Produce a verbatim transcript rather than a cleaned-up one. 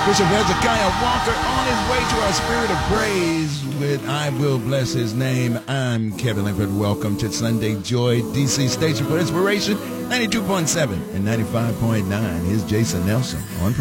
Bishop Hezekiah Walker on his way to our Spirit of Praise with I Will Bless His Name. I'm Kevin Linford. Welcome to Sunday Joy, D C Station for Inspiration, ninety-two point seven and ninety-five point nine. Here's Jason Nelson on